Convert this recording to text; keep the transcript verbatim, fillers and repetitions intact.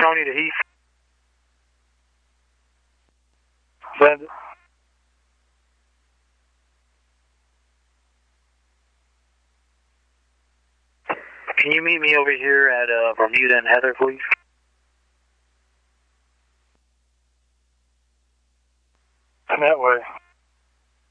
Tony to Heath. Send it. Can you meet me over here at uh, Bermuda and Heather, please? That way.